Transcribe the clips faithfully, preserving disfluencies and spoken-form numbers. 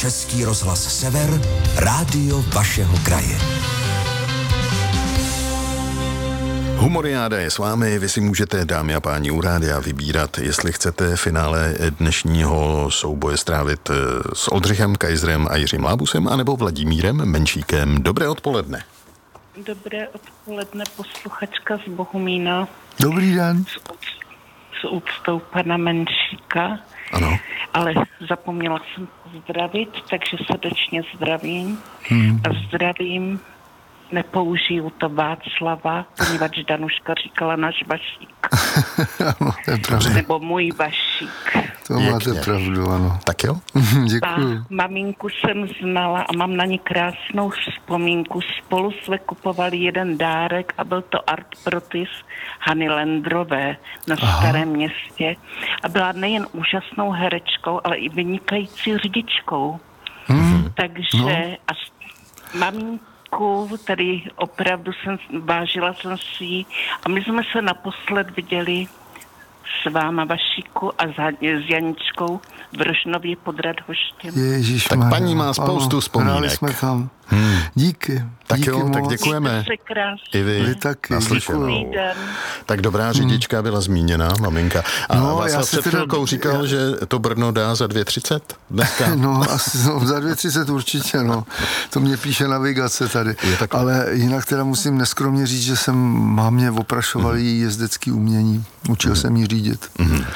Český rozhlas Sever, rádio vašeho kraje. Humoriáda je s vámi, vy si můžete, dámy a páni, u rádia vybírat, jestli chcete finále dnešního souboje strávit s Oldřichem Kajzrem a Jiřím Lábusem, anebo Vladimírem Menšíkem. Dobré odpoledne. Dobré odpoledne, posluchačka z Bohumína. Dobrý den. S, s úctou pana Menšíka. Ano. Ale zapomněla jsem pozdravit, takže srdečně zdravím. Hmm. A zdravím, nepoužiju to Václava, poněvadž Danuška říkala náš Vašík. Ano, to je pravda. Nebo můj Vašík. To máte pravdu, ano. Tak jo? Děkuju. A maminku jsem znala a mám na ní krásnou vzpomínku. Spolu jsme kupovali jeden dárek a byl to Art Protis Hany Lendrové na Aha. Starém Městě. A byla nejen úžasnou herečkou, ale i vynikající řidičkou. Hmm. Takže no. a maminku tady opravdu jsem, vážila jsem si ji a my jsme se naposled viděli s váma, Vašíku, a s Janičkou v Rožnově pod Radhoštěm. Ježišmarja. Tak paní má spoustu vzpomínek. Hráli jsme tam. Hmm. Díky. Tak díky jo, moc. tak děkujeme. I vy. Vy taky. Naslyšenou. Tak dobrá řidička byla zmíněna, maminka. A no, Václav před chvilkou říkal, já... že to Brno dá za dvě třicet dneska. No, asi, no, za dvě třicet určitě, no. To mě píše navigace tady. Ale jinak teda musím neskromně říct, že jsem mámě oprašoval její jezdecký umění. Učil mm. jsem jí řídit. Mm.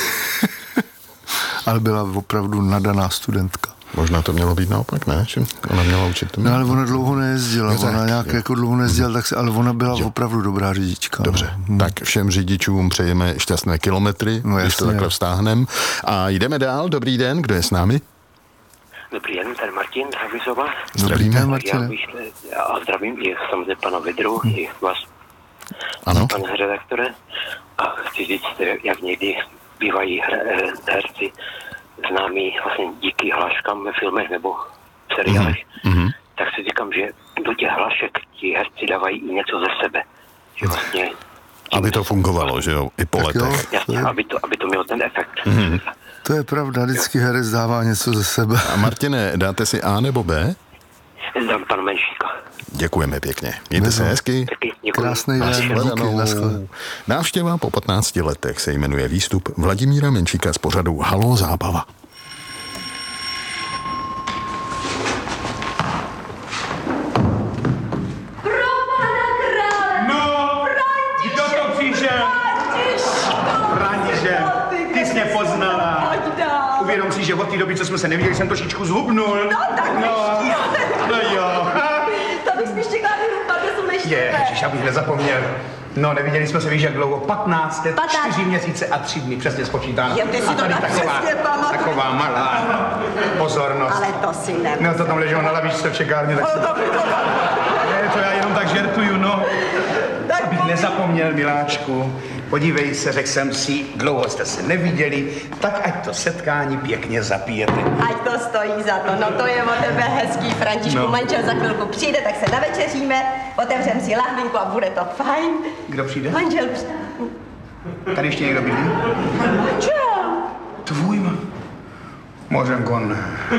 Ale byla opravdu nadaná studentka. Možná to mělo být naopak, ne? Že ona měla učit to. No, ale ona dlouho nejezdila. No, ona nějak je. jako dlouho nejezdila, tak se, ale ona byla jo. opravdu dobrá řidička. Dobře, hmm. tak všem řidičům přejeme šťastné kilometry, no, když to takhle vstáhnem. A jdeme dál. Dobrý den, kdo je s námi? Dobrý den, tady Martin Havizova. Dobrý den, Martin. A zdravím i samozřejmě pana Vidru, hmm. i vás, ano. pane redaktore. A chci říct, jak někdy bývají herci známí vlastně díky hláškám ve filmech nebo v seriálech, mm-hmm. tak si říkám, že do těch hlášek ti herci dávají i něco ze sebe. Že vlastně... Aby to fungovalo, že jo, i po tak letech. Jo, jasně, aby to, aby to mělo ten efekt. Mm-hmm. To je pravda, vždycky herec dává něco ze sebe. A Martine, dáte si A nebo B? Dám panu Menšíka. Děkujeme pěkně. Mějte se hezky. Krásný den. Díky. Návštěva po patnácti letech se jmenuje výstup Vladimíra Menšíka z pořadu Haló zábava. Pro pana krále! No, kdo to přišel? František, ty jsi mě poznala. Uvědom si, že od té doby, co jsme se neviděli, jsem trošičku zhubnul. No tak no, no jo. To bych spíš čekala, že jsou neštěvé. Ježiš, abych nezapomněl. No, neviděli jsme se, víš, jak dlouho? patnáct let, čtyři měsíce a tři dny, přesně spočítáno. Jo, ty si to tak přesně pamatuješ. Taková malá pozornost. Ale to si nemůžu. No, to tam leželo na lavičce v čekárně, tak si... Ne, to já jenom tak žertuju, no. Tak abych nezapomněl, miláčku. Podívej se, řekl jsem si, dlouho jste se neviděli, tak ať to setkání pěkně zapijete. Ať to stojí za to, no to je o tebe hezký, Františku. No. Manžel za chvilku přijde, tak se navečeříme, otevřem si lahvinku a bude to fajn. Kdo přijde? Manžel přijde. Tady ještě někdo bydlí? Manžel. Tvůj ma... Mořenko, ne.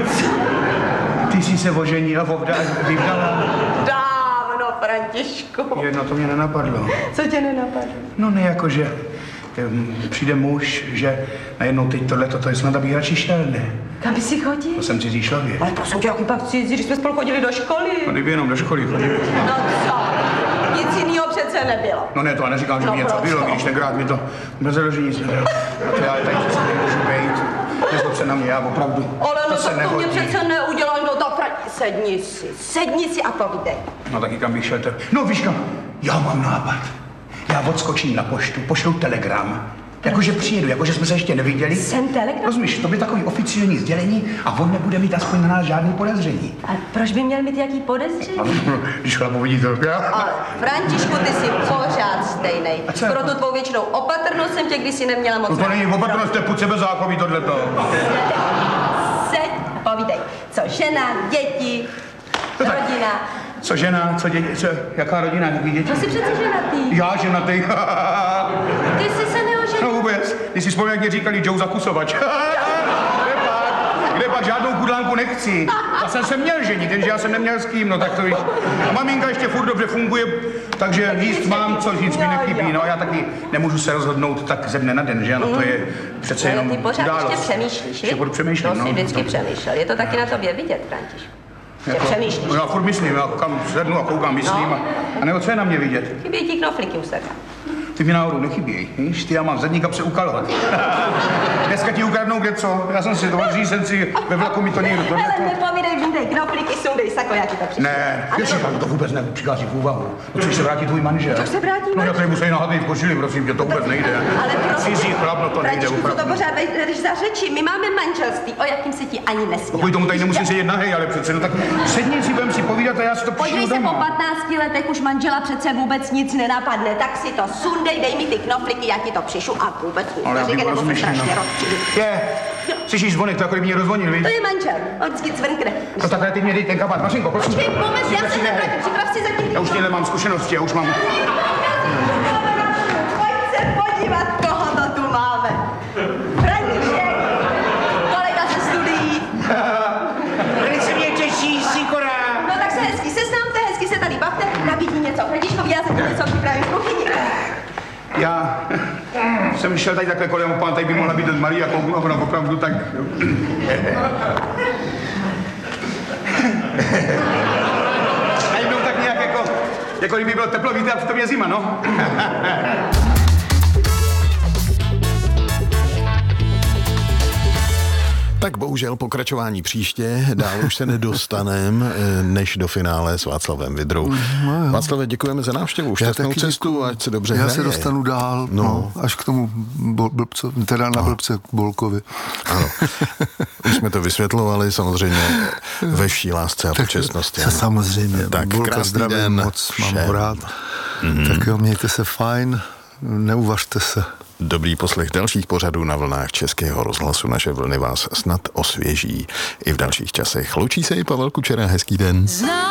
Ty jsi se oženila, vyvdala. Dávno, Františku. Jedno, to mě nenapadlo. Co tě nenapadlo? No ne, jakože přijde muž, že najednou teď tohleto, to je snad, abych radši šel, ne? Kam by si chodil? To jsem cizí člověk. Ale prosím tě, jaký pak cizí, když jsme spolu chodili do školy. No kdyby jenom do školy chodili. No co? Nic jinýho přece nebylo. No ne, to já neříkám, že no, by něco proč bylo, to? když tenkrát mi to mrzelo, nic nebylo. A to já tady přece nemůžu být. Nezlob se na mě, já opravdu. Ale no to, to, to mě přece neudělal, no to Franti, sedni si, sedni si a povídej. No taky kam bych šel, te... No víš kam, já mám nápad. Já odskočím na poštu, pošlu telegram. Jakože přijedu, jakože jsme se ještě neviděli. Jsem telegram? Rozumíš, to by takový oficiální sdělení a on nebude mít aspoň na nás žádný podezření. A proč by měl mít jaký podezření? No, když chlapu vidí to, já. Ale Františku, ty jsi pořád stejnej. Pro tu tvou většinou opatrnost jsem tě kdysi neměla moc. No to není opatrnost, to je půd sebezákoví tohleto. Seď a povídej, co žena, děti, no tak, rodina. Co žena, co děti, co, jaká rodina, jaký děti? To jsi přece ženatý. Já ženatý. Ty jsi se neoženil. No vůbec, když si vzpomněl, jak mě říkali Joe Zakusovač. Kde pak, kde pak žádnou kudlánku nechci. Já jsem se měl ženit, jenže já jsem neměl s kým, no tak to víš. A maminka ještě furt dobře funguje, takže jíst mám, co nic mi nechybí, no já taky nemůžu se rozhodnout tak ze dne na den, že ano, to je přece jenom ty pořád událost. ještě přemýšlíš, Ještě budu přemýšlet, no. no. jsi vždycky přemýšlel, je to taky na tobě vidět, Františku. Jako, přemýšlíš. No já furt myslím, já kam sednu a koukám, myslím No. a, a nebo co je na mě vidět? Chybí ti knoflíky u sebe. Ty mi náhodou nechybějí, víš, ty já mám zadní kapse ukalovat. Dneska ti ukradnou kde co, já jsem si to odříz, jsem si ve vlaku mi to někdo to Hele, nepovídej, vyndej knoflíky, sundej sako, já ti to přišel. Ne, ještě tak to vůbec nepřichází v úvahu. Chceš se vrátit tvůj manžel? Co se vrátí No já tady musím nahatný v košili, prosím tě, to vůbec nejde. Ale prosím, cizí chlap, no to nejde Františku, co to opravdu. pořád jdeš za řeči, my máme manželství, o jakým se ti ani nesmí. Pokud tomu tady nemusím sedět nahej, ale přece, no tak sedni si, budem si povídat a já si to Podívej přišlu se, po doma. patnácti letech už manžela přece vůbec nic nenapadne, tak si to sundej, dej mi ty knoflíky, já ti to přišu a vůbec nic Ale já neříkej, bych nebo se rozmyšlím, strašně no. rozčilí. Je, slyšíš zvonek, to jako kdyby mě rozvonil, víš? To je manžel, on vždycky cvrkne. No takhle teď mě dej ten kabát, Mařinko, prosím. Počkej, moment, já se ne. nevrátím, připrav si zatím. Já už těhle mám zkušenosti, já už mám... Pojď se podívat, koho to tu máme. František, kolega ze studií. Velice mě těší, Sikora. No tak se hezky seznámte, hezky se tady bavte, nabídni něco Františkovi, já se ti něco připravím v kuchyni. Já jsem šel tady takhle kolem, pán, tady by mohla být Maria, kouknu, a ona opravdu tak... A jednou tak nějak jako, jako kdyby bylo teplo, víte, a v tom je zima, no. Tak bohužel pokračování příště, dál už se nedostanem, než do finále s Václavem Vydrou. No, Václave, děkujeme za návštěvu, šťastnou cestu, ať se dobře Já hraje. se dostanu dál, no. No, až k tomu bol, blbco, teda na blbce Bolkovi. Ano. Už jsme to vysvětlovali, samozřejmě ve vší lásce a počestnosti. Samozřejmě, tak Bolka zdravím den moc, mám všem. ho rád. Mm. Tak jo, mějte se fajn, neuvažte se. Dobrý poslech dalších pořadů na vlnách Českého rozhlasu. Naše vlny vás snad osvěží i v dalších časech. Loučí se i Pavel Kučera, hezký den.